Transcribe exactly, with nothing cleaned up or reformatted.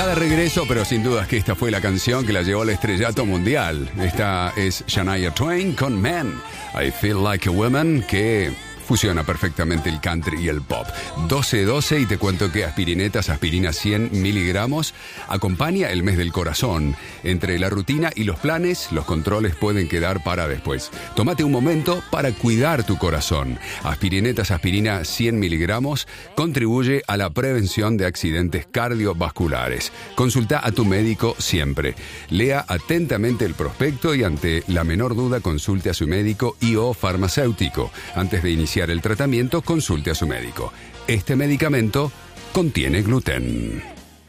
Ya de regreso, pero sin dudas que esta fue la canción que la llevó al estrellato mundial. Esta es Shania Twain con Man, I Feel Like a Woman, que fusiona perfectamente el country y el pop. doce doce y te cuento que Aspirinetas, aspirina cien miligramos, acompaña el mes del corazón. Entre la rutina y los planes, los controles pueden quedar para después. Tómate un momento para cuidar tu corazón. Aspirinetas, aspirina cien miligramos contribuye a la prevención de accidentes cardiovasculares. Consulta a tu médico siempre. Lea atentamente el prospecto y ante la menor duda consulte a su médico y o farmacéutico. Antes de iniciar el tratamiento, consulte a su médico. Este medicamento contiene gluten.